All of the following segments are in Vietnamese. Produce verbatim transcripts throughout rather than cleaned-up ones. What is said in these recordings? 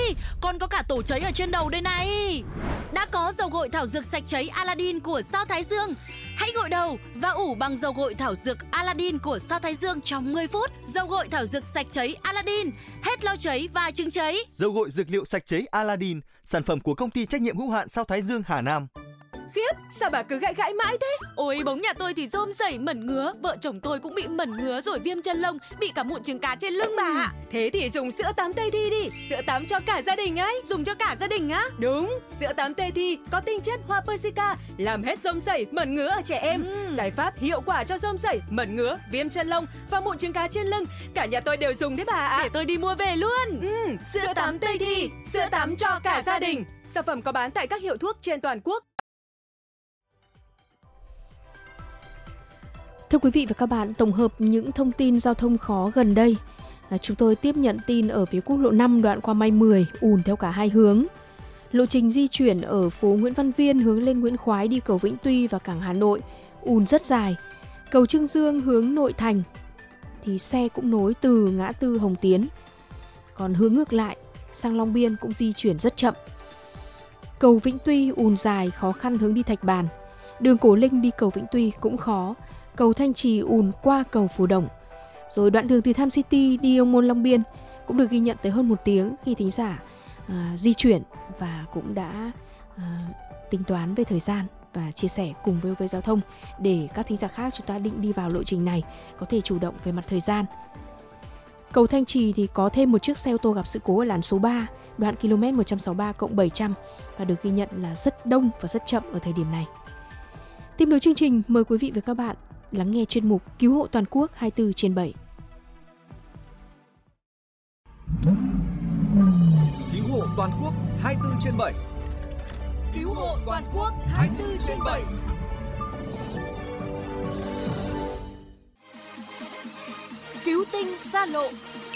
còn có cả tổ cháy ở trên đầu đây này. Đã có dầu gội thảo dược sạch cháy Aladdin của Sao Thái Dương. Hãy gội đầu và ủ bằng dầu gội thảo dược Aladdin của Sao Thái Dương trong mười phút. Dầu gội thảo dược sạch cháy Aladdin, hết lau cháy và chứng cháy. Dầu gội dược liệu sạch cháy Aladdin, sản phẩm của công ty trách nhiệm hữu hạn Sao Thái Dương Hà Nam. Khiếp, sao bà cứ gãi gãi mãi thế? Ôi, bóng nhà tôi thì rôm rẩy mẩn ngứa, vợ chồng tôi cũng bị mẩn ngứa rồi viêm chân lông, bị cả mụn trứng cá trên lưng bà ạ. Thế thì dùng sữa tắm Tây Thi đi, sữa tắm cho cả gia đình ấy. Dùng cho cả gia đình á? Đúng, sữa tắm Tây Thi có tinh chất hoa Persica, làm hết rôm rẩy, mẩn ngứa ở trẻ em. Ừ. Giải pháp hiệu quả cho rôm rẩy, mẩn ngứa, viêm chân lông và mụn trứng cá trên lưng. Cả nhà tôi đều dùng đấy bà ạ. Để tôi đi mua về luôn. Ừ, sữa, sữa tắm Tây Thi, sữa tắm cho cả gia đình. Sản phẩm có bán tại các hiệu thuốc trên toàn quốc. Thưa quý vị và các bạn, tổng hợp những thông tin giao thông khó gần đây. À, chúng tôi tiếp nhận tin ở phía quốc lộ năm đoạn qua Mai mười, ùn theo cả hai hướng. Lộ trình di chuyển ở phố Nguyễn Văn Viên hướng lên Nguyễn Khoái đi cầu Vĩnh Tuy và cảng Hà Nội, ùn rất dài. Cầu Trương Dương hướng nội thành thì xe cũng nối từ ngã tư Hồng Tiến. Còn hướng ngược lại sang Long Biên cũng di chuyển rất chậm. Cầu Vĩnh Tuy ùn dài, khó khăn hướng đi Thạch Bàn. Đường Cổ Linh đi cầu Vĩnh Tuy cũng khó. Cầu Thanh Trì ùn qua cầu Phú Đồng. Rồi đoạn đường từ Tham City đi Ông Môn Long Biên cũng được ghi nhận tới hơn một tiếng khi thính giả à, di chuyển và cũng đã à, tính toán về thời gian và chia sẻ cùng với với giao thông để các thính giả khác chúng ta định đi vào lộ trình này có thể chủ động về mặt thời gian. Cầu Thanh Trì thì có thêm một chiếc xe ô tô gặp sự cố ở làn số ba, đoạn km một trăm sáu mươi ba cộng bảy trăm và được ghi nhận là rất đông và rất chậm ở thời điểm này. Tiếp nối chương trình, mời quý vị và các bạn lắng nghe chuyên mục Cứu hộ toàn quốc hai mươi bốn trên bảy. Cứu hộ toàn quốc hai mươi bốn trên bảy. Cứu hộ toàn quốc hai mươi bốn trên bảy. Cứu tinh xa lộ.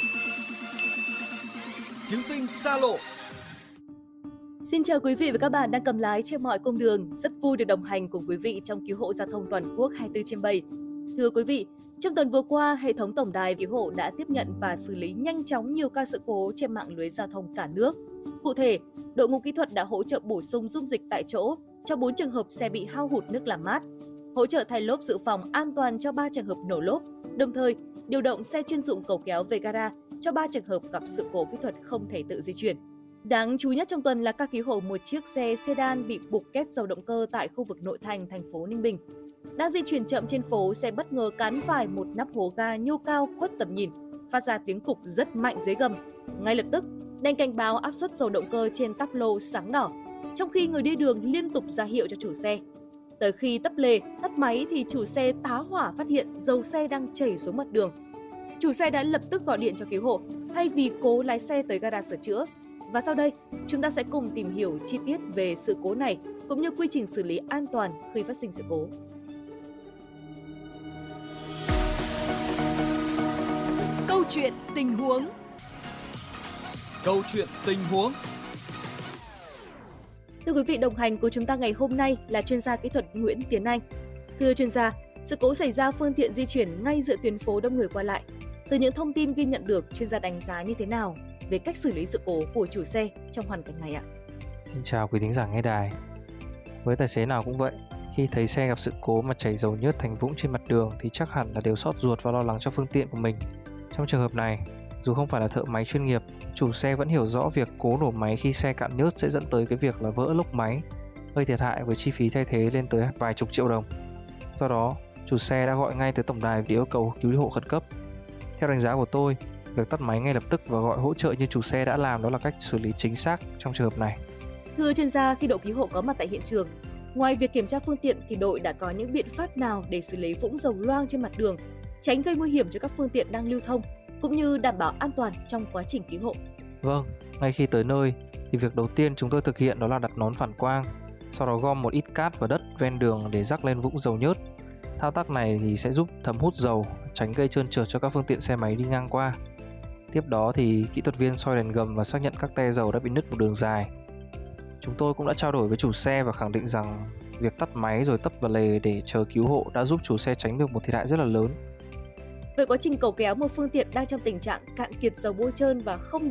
Cứu tinh xa lộ. Xin chào quý vị và các bạn đang cầm lái trên mọi cung đường. Rất vui được đồng hành cùng quý vị trong Cứu hộ giao thông toàn quốc hai mươi bốn trên bảy. Thưa quý vị, trong tuần vừa qua, hệ thống tổng đài cứu hộ đã tiếp nhận và xử lý nhanh chóng nhiều ca sự cố trên mạng lưới giao thông cả nước. Cụ thể, đội ngũ kỹ thuật đã hỗ trợ bổ sung dung dịch tại chỗ cho bốn trường hợp xe bị hao hụt nước làm mát, hỗ trợ thay lốp dự phòng an toàn cho ba trường hợp nổ lốp, đồng thời điều động xe chuyên dụng cầu kéo về gara cho ba trường hợp gặp sự cố kỹ thuật không thể tự di chuyển. Đáng chú ý nhất trong tuần là ca cứu hộ một chiếc xe sedan bị bục két dầu động cơ tại khu vực nội thành thành phố Ninh Bình. Đang di chuyển chậm trên phố, xe bất ngờ cán phải một nắp hố ga nhô cao khuất tầm nhìn, phát ra tiếng cục rất mạnh dưới gầm. Ngay lập tức, đèn cảnh báo áp suất dầu động cơ trên táp lô sáng đỏ, trong khi người đi đường liên tục ra hiệu cho chủ xe. Tới khi tấp lề, tắt máy thì chủ xe tá hỏa phát hiện dầu xe đang chảy xuống mặt đường. Chủ xe đã lập tức gọi điện cho cứu hộ thay vì cố lái xe tới gara sửa chữa. Và sau đây, chúng ta sẽ cùng tìm hiểu chi tiết về sự cố này cũng như quy trình xử lý an toàn khi phát sinh sự cố. Câu chuyện tình huống. Câu chuyện tình huống. Thưa quý vị, đồng hành của chúng ta ngày hôm nay là chuyên gia kỹ thuật Nguyễn Tiến Anh. Thưa chuyên gia, sự cố xảy ra phương tiện di chuyển ngay giữa tuyến phố đông người qua lại. Từ những thông tin ghi nhận được, chuyên gia đánh giá như thế nào về cách xử lý sự cố của chủ xe trong hoàn cảnh này ạ? Xin chào quý thính giả nghe đài. Với tài xế nào cũng vậy, khi thấy xe gặp sự cố mà chảy dầu nhớt thành vũng trên mặt đường thì chắc hẳn là đều xót ruột và lo lắng cho phương tiện của mình. Trong trường hợp này, dù không phải là thợ máy chuyên nghiệp, chủ xe vẫn hiểu rõ việc cố nổ máy khi xe cạn nhớt sẽ dẫn tới cái việc là vỡ lốc máy, gây thiệt hại với chi phí thay thế lên tới vài chục triệu đồng. Do đó, chủ xe đã gọi ngay tới tổng đài để yêu cầu cứu hộ khẩn cấp. Theo đánh giá của tôi, việc tắt máy ngay lập tức và gọi hỗ trợ như chủ xe đã làm đó là cách xử lý chính xác trong trường hợp này. Thưa chuyên gia, khi đội cứu hộ có mặt tại hiện trường, ngoài việc kiểm tra phương tiện thì đội đã có những biện pháp nào để xử lý vũng dầu loang trên mặt đường, tránh gây nguy hiểm cho các phương tiện đang lưu thông, cũng như đảm bảo an toàn trong quá trình cứu hộ? Vâng, ngay khi tới nơi thì việc đầu tiên chúng tôi thực hiện đó là đặt nón phản quang, sau đó gom một ít cát và đất ven đường để rắc lên vũng dầu nhớt. Thao tác này thì sẽ giúp thấm hút dầu, tránh gây trơn trượt cho các phương tiện xe máy đi ngang qua. Tiếp đó thì kỹ thuật viên soi đèn gầm và xác nhận các te dầu đã bị nứt một đường dài. Chúng tôi cũng đã trao đổi với chủ xe và khẳng định rằng việc tắt máy rồi tấp vào lề để chờ cứu hộ đã giúp chủ xe tránh được một thiệt hại rất là lớn. Vậy quá trình cầu kéo một phương tiện đang trong tình trạng cạn kiệt dầu bôi trơn và không